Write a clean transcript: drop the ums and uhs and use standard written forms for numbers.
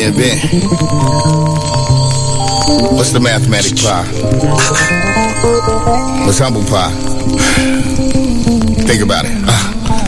invent? What's the mathematic pi? What's humble pie? Think about it.